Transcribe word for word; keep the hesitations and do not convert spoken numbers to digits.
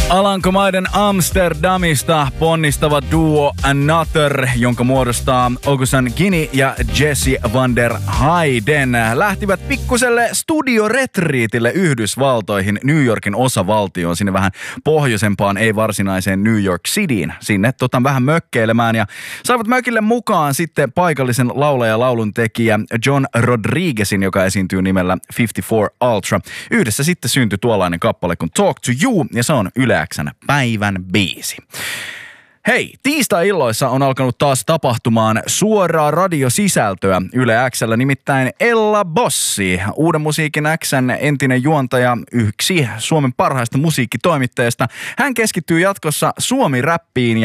Alankomaiden Amsterdamista ponnistava duo Another, jonka muodostaa Augustin Gini ja Jesse van der Hayden, lähtivät pikkuselle studioretriitille Yhdysvaltoihin, New Yorkin osavaltioon, sinne vähän pohjoisempaan, ei varsinaiseen New York Cityin, sinne tota, vähän mökkeilemään, ja saivat mökille mukaan sitten paikallisen laulaja ja lauluntekijä John Rodriguezin, joka esiintyy nimellä viisikymmentäneljä Ultra. Yhdessä sitten syntyi tuollainen kappale kuin Talk to You, ja se on Yle X:n päivän biisi. Hei, tiistai-illoissa on alkanut taas tapahtumaan suoraa radiosisältöä Yle X:llä, nimittäin Ella Bossi, Uuden musiikin X:n entinen juontaja, yksi Suomen parhaista musiikkitoimittajista. Hän keskittyy jatkossa suomi-räppiin